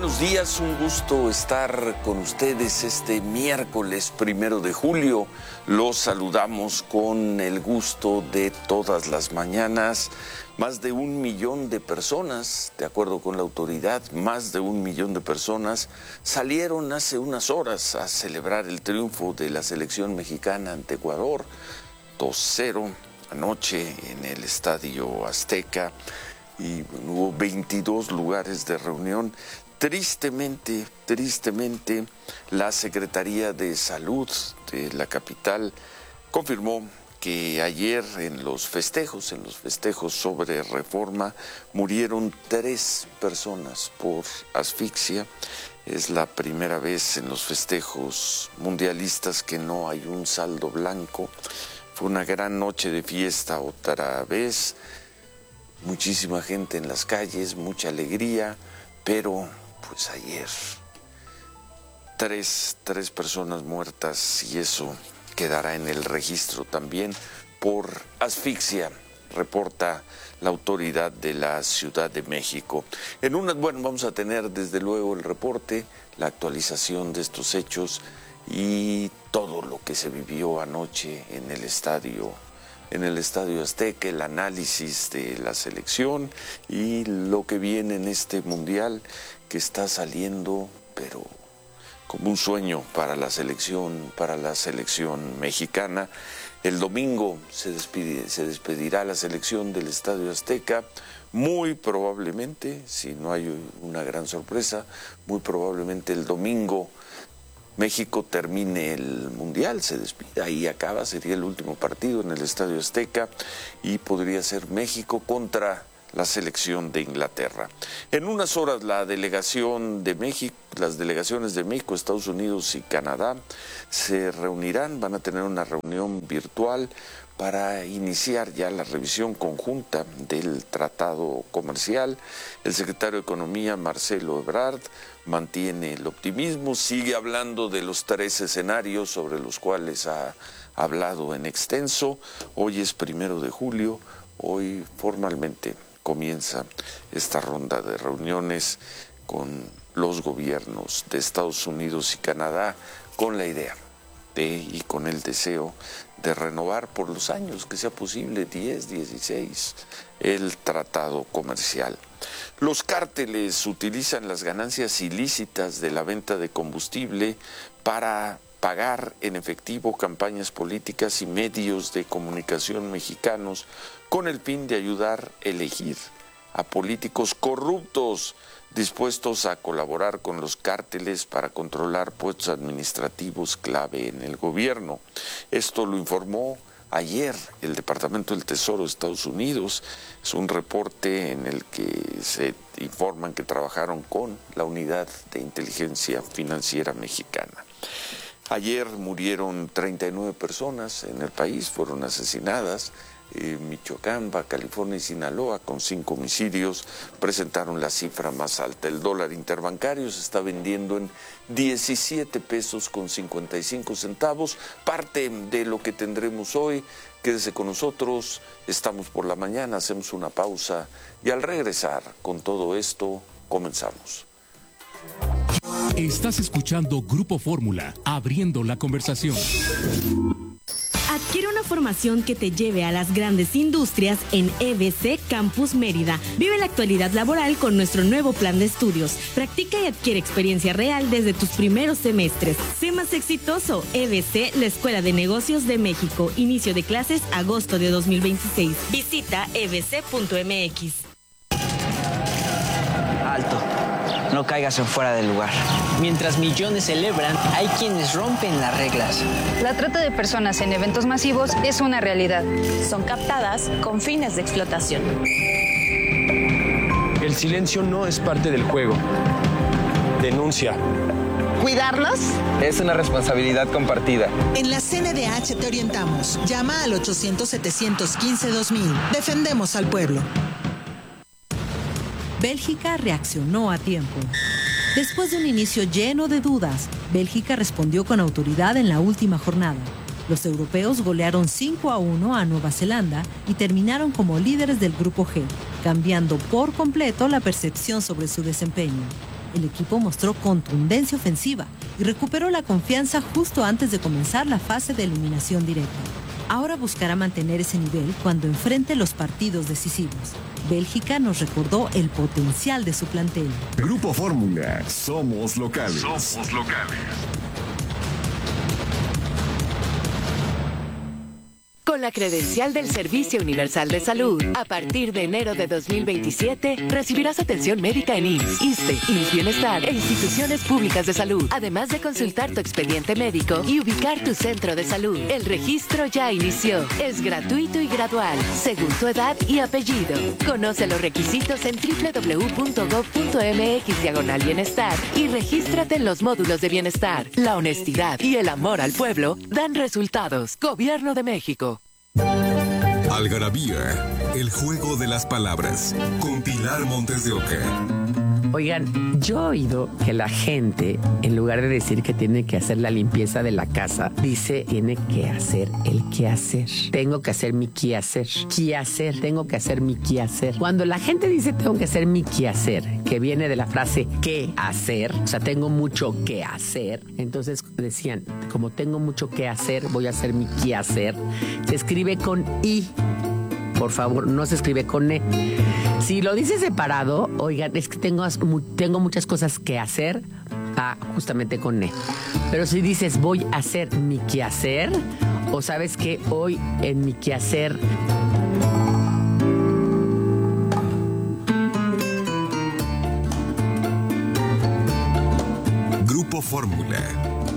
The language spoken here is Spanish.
buenos días, un gusto estar con ustedes este miércoles 1 de julio. Los saludamos con el gusto de todas las mañanas. Más de 1 millón de personas, de acuerdo con la autoridad, más de 1 millón de personas salieron hace unas horas a celebrar el triunfo de la selección mexicana ante Ecuador, 2-0 anoche en el Estadio Azteca. Y hubo 22 lugares de reunión. Tristemente, la Secretaría de Salud de la capital confirmó que ayer en los festejos sobre Reforma, murieron 3 personas por asfixia. Es la primera vez en los festejos mundialistas que no hay un saldo blanco. Fue una gran noche de fiesta otra vez. Muchísima gente en las calles, mucha alegría, pero pues ayer 3 personas muertas y eso quedará en el registro también por asfixia, reporta la autoridad de la Ciudad de México. Vamos a tener desde luego el reporte, la actualización de estos hechos y todo lo que se vivió anoche en el Estadio Azteca, el análisis de la selección y lo que viene en este mundial que está saliendo, pero como un sueño para la selección mexicana. El domingo se despedirá la selección del Estadio Azteca. Muy probablemente, si no hay una gran sorpresa, muy probablemente el domingo México termine el Mundial, se despide, ahí acaba, sería el último partido en el Estadio Azteca y podría ser México contra la selección de Inglaterra. En unas horas las delegaciones de México, Estados Unidos y Canadá se reunirán, van a tener una reunión virtual para iniciar ya la revisión conjunta del tratado comercial. El secretario de Economía, Marcelo Ebrard, mantiene el optimismo, sigue hablando de los 3 escenarios sobre los cuales ha hablado en extenso. Hoy es 1 de julio, hoy formalmente comienza esta ronda de reuniones con los gobiernos de Estados Unidos y Canadá con la idea y con el deseo de renovar por los años que sea posible, 10, 16, el tratado comercial. Los cárteles utilizan las ganancias ilícitas de la venta de combustible para pagar en efectivo campañas políticas y medios de comunicación mexicanos con el fin de ayudar a elegir a políticos corruptos dispuestos a colaborar con los cárteles para controlar puestos administrativos clave en el gobierno. Esto lo informó ayer el Departamento del Tesoro de Estados Unidos. Es un reporte en el que se informan que trabajaron con la Unidad de Inteligencia Financiera Mexicana. Ayer murieron 39 personas en el país, fueron asesinadas. Michoacán, Baja California y Sinaloa, con 5 homicidios, presentaron la cifra más alta. El dólar interbancario se está vendiendo en 17 pesos con 55 centavos, parte de lo que tendremos hoy. Quédese con nosotros, estamos por la mañana, hacemos una pausa y al regresar con todo esto, comenzamos. Estás escuchando Grupo Fórmula, abriendo la conversación. Adquiere una formación que te lleve a las grandes industrias en EBC Campus Mérida. Vive la actualidad laboral con nuestro nuevo plan de estudios. Practica y adquiere experiencia real desde tus primeros semestres. Sé más exitoso. EBC, la Escuela de Negocios de México. Inicio de clases agosto de 2026. Visita ebc.mx. Alto. No caigas en fuera del lugar. Mientras millones celebran, hay quienes rompen las reglas. La trata de personas en eventos masivos es una realidad. Son captadas con fines de explotación. El silencio no es parte del juego. Denuncia. ¿Cuidarlos? Es una responsabilidad compartida. En la CNDH te orientamos. Llama al 800-715-2000. Defendemos al pueblo. Bélgica reaccionó a tiempo. Después de un inicio lleno de dudas, Bélgica respondió con autoridad en la última jornada. Los europeos golearon 5-1 a Nueva Zelanda y terminaron como líderes del Grupo G, cambiando por completo la percepción sobre su desempeño. El equipo mostró contundencia ofensiva y recuperó la confianza justo antes de comenzar la fase de eliminación directa. Ahora buscará mantener ese nivel cuando enfrente los partidos decisivos. Bélgica nos recordó el potencial de su plantel. Grupo Fórmula, somos locales. Somos locales. Con la credencial del Servicio Universal de Salud, a partir de enero de 2027, recibirás atención médica en IMSS, ISSSTE, IMSS Bienestar e instituciones públicas de salud, además de consultar tu expediente médico y ubicar tu centro de salud. El registro ya inició. Es gratuito y gradual, según tu edad y apellido. Conoce los requisitos en www.gov.mx/bienestar y regístrate en los módulos de bienestar. La honestidad y el amor al pueblo dan resultados. Gobierno de México. Algarabía, el juego de las palabras, con Pilar Montes de Oca. Oigan, yo he oído que la gente, en lugar de decir que tiene que hacer la limpieza de la casa, dice tiene que hacer el quehacer. Tengo que hacer mi quehacer. Quehacer, tengo que hacer mi quehacer. Cuando la gente dice tengo que hacer mi quehacer, que viene de la frase qué hacer, o sea, tengo mucho que hacer, entonces decían, como tengo mucho que hacer, voy a hacer mi quehacer. Se escribe con I. Por favor, no se escribe con E. Si lo dices separado, oigan, es que tengo muchas cosas que hacer, justamente con E. Pero si dices voy a hacer mi quehacer, o sabes que hoy en mi quehacer Grupo Fórmula.